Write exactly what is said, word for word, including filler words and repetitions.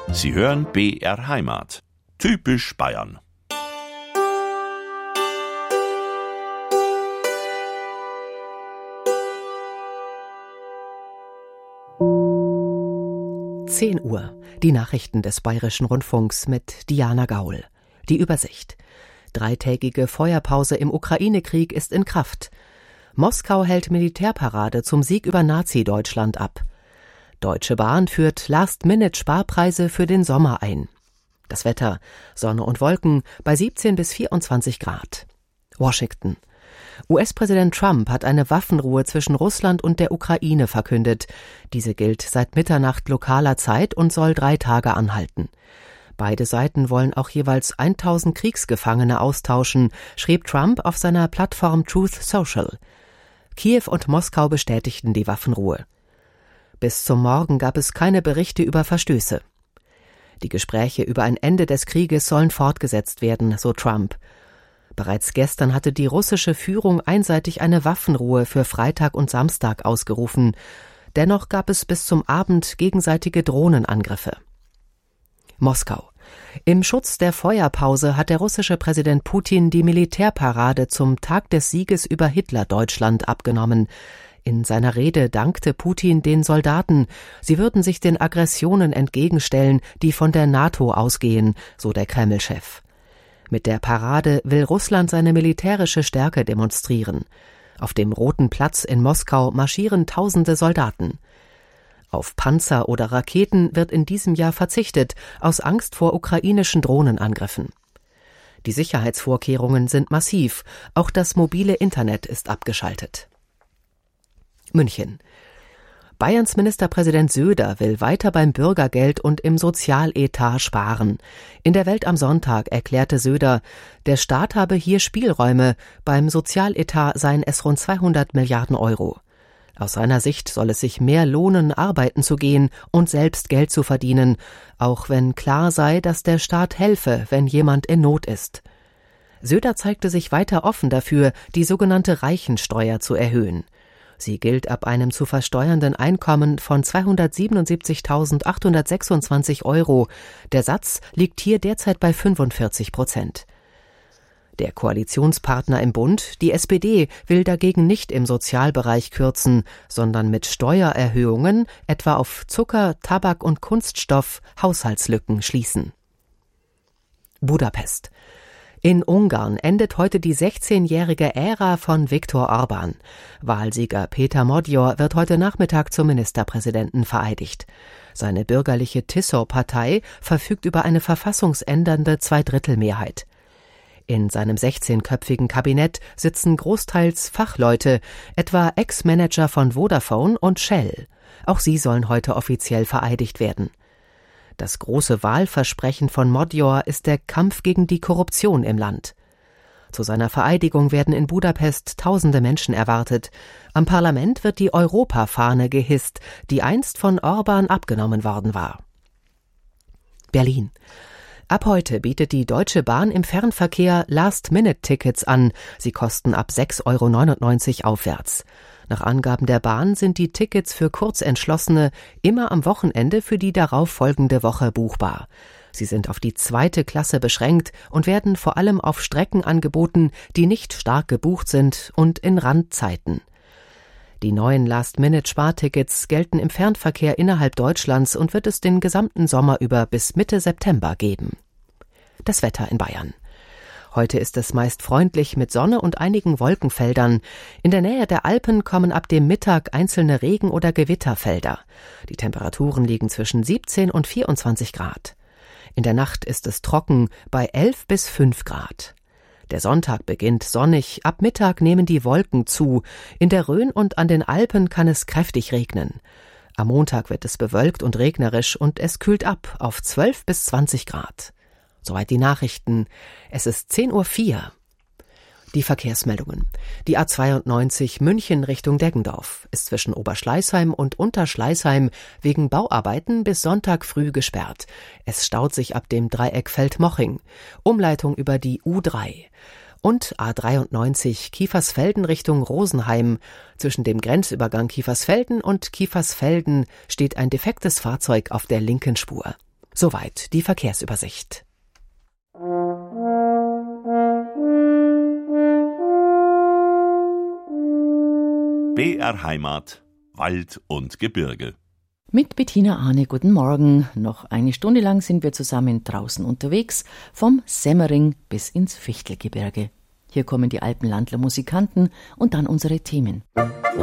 Sie hören B R Heimat. Typisch Bayern. zehn Uhr. Die Nachrichten des Bayerischen Rundfunks mit Diana Gaul. Die Übersicht. Dreitägige Feuerpause im Ukraine-Krieg ist in Kraft. Moskau hält Militärparade zum Sieg über Nazi-Deutschland ab. Deutsche Bahn führt Last-Minute-Sparpreise für den Sommer ein. Das Wetter: Sonne und Wolken bei siebzehn bis vierundzwanzig Grad. Washington. U S-Präsident Trump hat eine Waffenruhe zwischen Russland und der Ukraine verkündet. Diese gilt seit Mitternacht lokaler Zeit und soll drei Tage anhalten. Beide Seiten wollen auch jeweils tausend Kriegsgefangene austauschen, schrieb Trump auf seiner Plattform Truth Social. Kiew und Moskau bestätigten die Waffenruhe. Bis zum Morgen gab es keine Berichte über Verstöße. Die Gespräche über ein Ende des Krieges sollen fortgesetzt werden, so Trump. Bereits gestern hatte die russische Führung einseitig eine Waffenruhe für Freitag und Samstag ausgerufen. Dennoch gab es bis zum Abend gegenseitige Drohnenangriffe. Moskau. Im Schutz der Feuerpause hat der russische Präsident Putin die Militärparade zum Tag des Sieges über Hitler-Deutschland abgenommen. In seiner Rede dankte Putin den Soldaten, sie würden sich den Aggressionen entgegenstellen, die von der NATO ausgehen, so der Kreml-Chef. Mit der Parade will Russland seine militärische Stärke demonstrieren. Auf dem Roten Platz in Moskau marschieren tausende Soldaten. Auf Panzer oder Raketen wird in diesem Jahr verzichtet, aus Angst vor ukrainischen Drohnenangriffen. Die Sicherheitsvorkehrungen sind massiv, auch das mobile Internet ist abgeschaltet. München. Bayerns Ministerpräsident Söder will weiter beim Bürgergeld und im Sozialetat sparen. In der Welt am Sonntag erklärte Söder, der Staat habe hier Spielräume, beim Sozialetat seien es rund zweihundert Milliarden Euro. Aus seiner Sicht soll es sich mehr lohnen, arbeiten zu gehen und selbst Geld zu verdienen, auch wenn klar sei, dass der Staat helfe, wenn jemand in Not ist. Söder zeigte sich weiter offen dafür, die sogenannte Reichensteuer zu erhöhen. Sie gilt ab einem zu versteuernden Einkommen von zweihundertsiebenundsiebzigtausendachthundertsechsundzwanzig Euro. Der Satz liegt hier derzeit bei fünfundvierzig Prozent. Der Koalitionspartner im Bund, die S P D, will dagegen nicht im Sozialbereich kürzen, sondern mit Steuererhöhungen, etwa auf Zucker, Tabak und Kunststoff, Haushaltslücken schließen. Budapest. In Ungarn endet heute die sechzehnjährige Ära von Viktor Orbán. Wahlsieger Péter Modor wird heute Nachmittag zum Ministerpräsidenten vereidigt. Seine bürgerliche Tisza-Partei verfügt über eine verfassungsändernde Zweidrittelmehrheit. In seinem sechzehnköpfigen Kabinett sitzen großteils Fachleute, etwa Ex-Manager von Vodafone und Shell. Auch sie sollen heute offiziell vereidigt werden. Das große Wahlversprechen von Modor ist der Kampf gegen die Korruption im Land. Zu seiner Vereidigung werden in Budapest tausende Menschen erwartet. Am Parlament wird die Europafahne gehisst, die einst von Orbán abgenommen worden war. Berlin. Ab heute bietet die Deutsche Bahn im Fernverkehr Last-Minute-Tickets an. Sie kosten ab sechs Euro neunundneunzig aufwärts. Nach Angaben der Bahn sind die Tickets für Kurzentschlossene immer am Wochenende für die darauf folgende Woche buchbar. Sie sind auf die zweite Klasse beschränkt und werden vor allem auf Strecken angeboten, die nicht stark gebucht sind und in Randzeiten. Die neuen Last-Minute-Spartickets gelten im Fernverkehr innerhalb Deutschlands und wird es den gesamten Sommer über bis Mitte September geben. Das Wetter in Bayern. Heute ist es meist freundlich mit Sonne und einigen Wolkenfeldern. In der Nähe der Alpen kommen ab dem Mittag einzelne Regen- oder Gewitterfelder. Die Temperaturen liegen zwischen siebzehn und vierundzwanzig Grad. In der Nacht ist es trocken bei elf bis fünf Grad. Der Sonntag beginnt sonnig, ab Mittag nehmen die Wolken zu. In der Rhön und an den Alpen kann es kräftig regnen. Am Montag wird es bewölkt und regnerisch und es kühlt ab auf zwölf bis zwanzig Grad. Soweit die Nachrichten. Es ist zehn Uhr vier. Die Verkehrsmeldungen. Die A zweiundneunzig München Richtung Deggendorf ist zwischen Oberschleißheim und Unterschleißheim wegen Bauarbeiten bis Sonntag früh gesperrt. Es staut sich ab dem Dreieck Feldmoching. Umleitung über die U drei. Und A dreiundneunzig Kiefersfelden Richtung Rosenheim. Zwischen dem Grenzübergang Kiefersfelden und Kiefersfelden steht ein defektes Fahrzeug auf der linken Spur. Soweit die Verkehrsübersicht. B R Heimat, Wald und Gebirge. Mit Bettina Arne, guten Morgen. Noch eine Stunde lang sind wir zusammen draußen unterwegs, vom Semmering bis ins Fichtelgebirge. Hier kommen die Alpenlandler Musikanten und dann unsere Themen.